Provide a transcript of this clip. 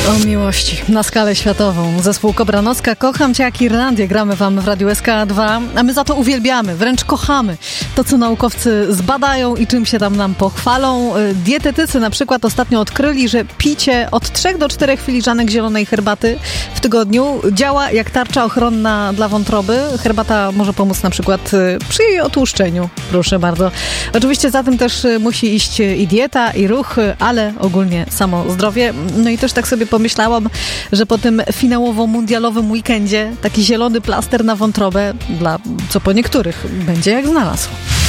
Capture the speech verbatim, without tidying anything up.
O miłości na skalę światową. Zespół Kobranocka, Kocham Cię jak Irlandię. Gramy wam w Radiu S K dwa, a my za to uwielbiamy, wręcz kochamy to, co naukowcy zbadają i czym się tam nam pochwalą. Dietetycy na przykład ostatnio odkryli, że picie od trzech do czterech filiżanek zielonej herbaty w tygodniu działa jak tarcza ochronna dla wątroby. Herbata może pomóc na przykład przy jej otłuszczeniu. Proszę bardzo. Oczywiście za tym też musi iść i dieta, i ruch, ale ogólnie samo zdrowie. No i też tak sobie pomyślałam, że po tym finałowo-mundialowym weekendzie taki zielony plaster na wątrobę, dla co po niektórych będzie jak znalazł.